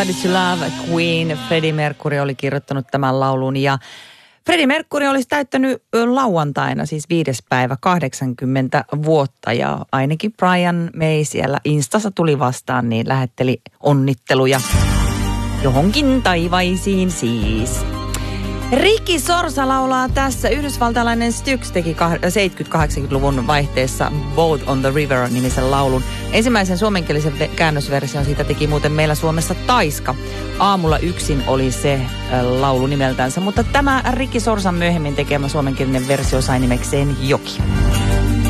To Love Queen. Freddie Mercury oli kirjoittanut tämän laulun ja Freddie Mercury olisi täyttänyt lauantaina, siis 5. päivä 80 vuotta ja ainakin Brian May siellä Instassa tuli vastaan, niin lähetteli onnitteluja johonkin taivaisiin siis. Ricky Sorsa laulaa tässä. Yhdysvaltalainen Styx teki 70-80-luvun vaihteessa Boat on the River-nimisen laulun. Ensimmäisen suomenkielisen käännösversion siitä teki muuten meillä Suomessa Taiska. Aamulla yksin oli se laulu nimeltänsä, mutta tämä Ricky Sorsan myöhemmin tekemä suomenkielinen versio sai nimekseen Joki.